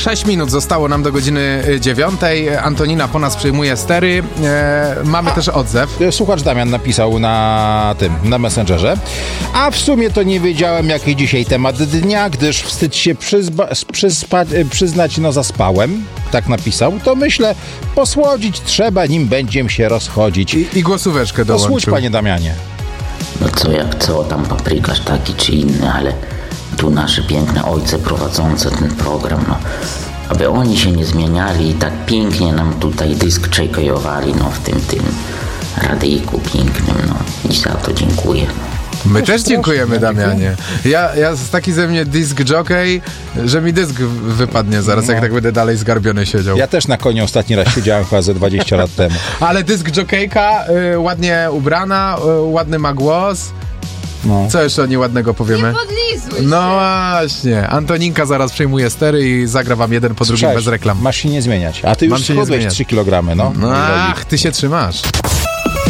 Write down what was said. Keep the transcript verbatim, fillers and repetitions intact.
sześć minut zostało nam do godziny dziewiątej. Antonina po nas przejmuje stery. E, mamy też odzew. Słuchacz Damian napisał na tym, na Messengerze. A w sumie to nie wiedziałem, jaki dzisiaj temat dnia, gdyż wstyd się przyzba- przyzpa- przyznać, no zaspałem. Tak napisał. To myślę, posłodzić trzeba, nim będziemy się rozchodzić. I, i głosóweczkę dołączył. Posłuchaj, panie Damianie. No co jak co, tam paprykarz taki czy inny, ale tu nasze piękne ojce prowadzące ten program, no, aby oni się nie zmieniali i tak pięknie nam tutaj dysk czekajowali, no, w tym, tym radyjku pięknym, no, i za to dziękuję. My No, też dziękujemy, proszę, Damianie. Ja, ja z taki ze mnie dysk jockey, że mi dysk wypadnie zaraz, No. jak tak będę dalej zgarbiony siedział. Ja też na koniu ostatni raz siedziałem chyba ze dwadzieścia lat temu. Ale dysk jockeyka, y, ładnie ubrana, y, ładny ma głos. No. Co jeszcze o niej ładnego powiemy? Nie podlizuj No się. właśnie. Antoninka zaraz przejmuje stery i zagra wam jeden po drugim Słyszałeś? bez reklam. Masz się nie zmieniać. A ty Mam już się nie schudłeś zmieniać. trzy kilogramy, no. Ach, ty się trzymasz.